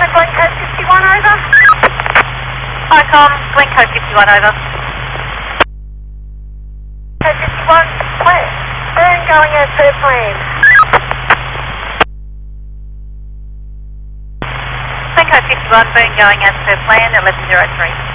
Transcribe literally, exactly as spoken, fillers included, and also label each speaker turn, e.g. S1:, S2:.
S1: to Glencoe fifty-one, over.
S2: Hi, Com. Glencoe fifty-one, over.
S1: Glencoe fifty-one, clear. Burn going as per plan.
S2: Glencoe fifty-one, burn going as per plan, eleven oh three.